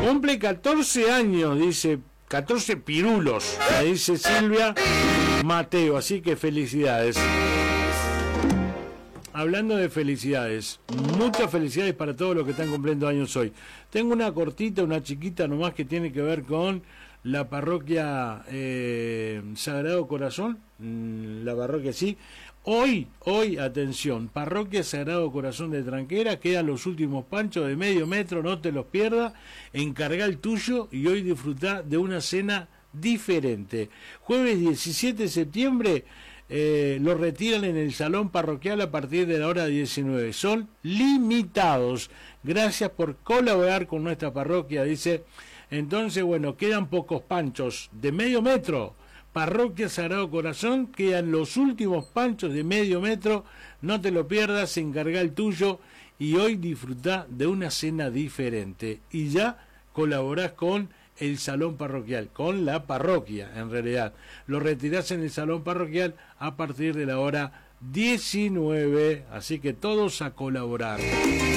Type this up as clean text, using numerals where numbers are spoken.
Cumple 14 años, dice, 14 pirulos, dice Silvia Mateo, así que felicidades. Hablando de felicidades, muchas felicidades para todos los que están cumpliendo años hoy. Tengo una cortita, una chiquita nomás que tiene que ver con la parroquia Sagrado Corazón, la parroquia sí. Hoy, atención, parroquia Sagrado Corazón de Tranquera, quedan los últimos panchos de medio metro, no te los pierdas, encarga el tuyo y hoy disfrutá de una cena diferente. Jueves 17 de septiembre lo retiran en el salón parroquial a partir de la hora 19. Son limitados. Gracias por colaborar con nuestra parroquia, dice. Entonces, bueno, quedan pocos panchos de medio metro. Parroquia Sagrado Corazón, quedan los últimos panchos de medio metro, no te lo pierdas, encarga el tuyo y hoy disfrutá de una cena diferente y ya colaborás con el salón parroquial, con la parroquia en realidad. Lo retirás en el salón parroquial a partir de la hora 19, así que todos a colaborar.